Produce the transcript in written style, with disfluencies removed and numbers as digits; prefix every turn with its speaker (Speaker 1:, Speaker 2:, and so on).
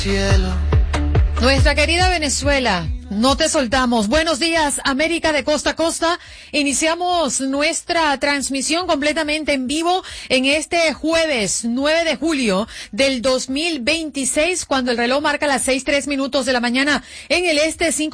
Speaker 1: Cielo.
Speaker 2: Nuestra querida Venezuela, no te soltamos. Buenos días, América de costa a costa. Iniciamos nuestra transmisión completamente en vivo en este jueves 9 de julio del 2026, cuando el reloj marca las 6:03 de la mañana en el este, 5